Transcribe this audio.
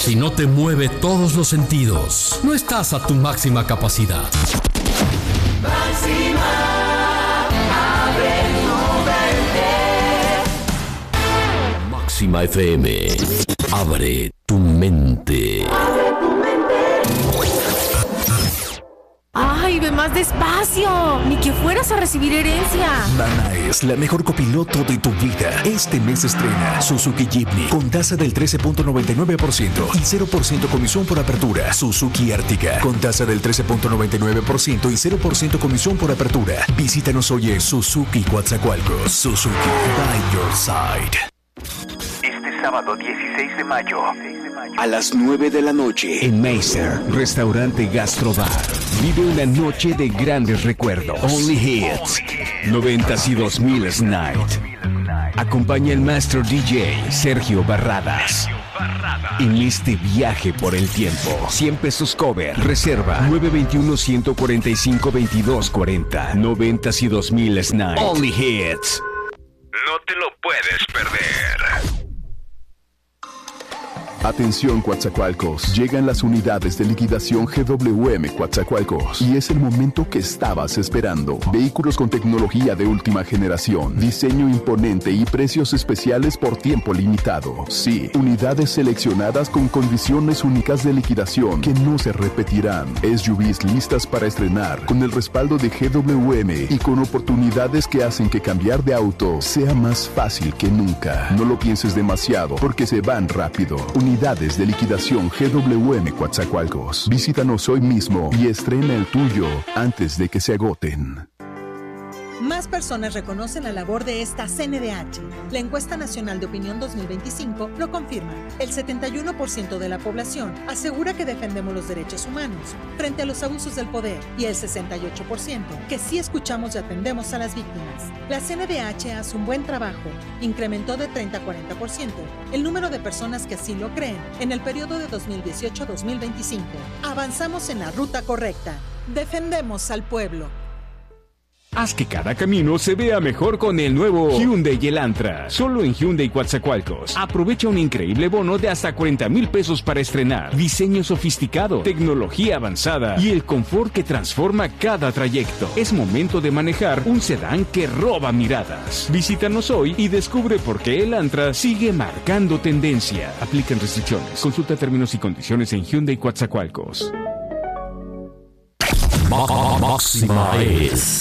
Si no te mueve todos los sentidos, no estás a tu máxima capacidad. Máxima, abre tu mente. Máxima FM, abre tu mente. ¡Ay, ve más despacio! Ni que fueras a recibir herencia. Nana es la mejor copiloto de tu vida. Este mes estrena Suzuki Jimny con tasa del 13.99% y 0% comisión por apertura. Suzuki Ertiga con tasa del 13.99% y 0% comisión por apertura. Visítanos hoy en Suzuki Coatzacoalcos. Suzuki, by your side. Este sábado 16 de mayo. A las 9 de la noche en Meiser, restaurante Gastrobar. Vive una noche de grandes recuerdos. Only Hits, 90s y 2000s Night. Acompaña el Master DJ Sergio Barradas. En este viaje por el tiempo, 100 pesos cover. Reserva 921-145-2240. 90s y 2000s Night. Only Hits. No te lo puedes perder. Atención Coatzacoalcos, llegan las unidades de liquidación GWM Coatzacoalcos y es el momento que estabas esperando. Vehículos con tecnología de última generación, diseño imponente y precios especiales por tiempo limitado. Sí, unidades seleccionadas con condiciones únicas de liquidación que no se repetirán. SUVs listas para estrenar con el respaldo de GWM y con oportunidades que hacen que cambiar de auto sea más fácil que nunca. No lo pienses demasiado porque se van rápido. Unidades de liquidación GWM Coatzacoalcos. Visítanos hoy mismo y estrena el tuyo antes de que se agoten. Más personas reconocen la labor de esta CNDH. La encuesta nacional de opinión 2025 lo confirma. El 71% de la población asegura que defendemos los derechos humanos frente a los abusos del poder y el 68% que sí escuchamos y atendemos a las víctimas. La CNDH hace un buen trabajo. Incrementó de 30 a 40% el número de personas que así lo creen en el periodo de 2018 a 2025. Avanzamos en la ruta correcta. Defendemos al pueblo. Haz que cada camino se vea mejor con el nuevo Hyundai Elantra. Solo en Hyundai Coatzacoalcos. Aprovecha un increíble bono de hasta 40,000 pesos para estrenar. Diseño sofisticado, tecnología avanzada y el confort que transforma cada trayecto. Es momento de manejar un sedán que roba miradas. Visítanos hoy y descubre por qué Elantra sigue marcando tendencia. Aplican restricciones. Consulta términos y condiciones en Hyundai Coatzacoalcos. Máxima es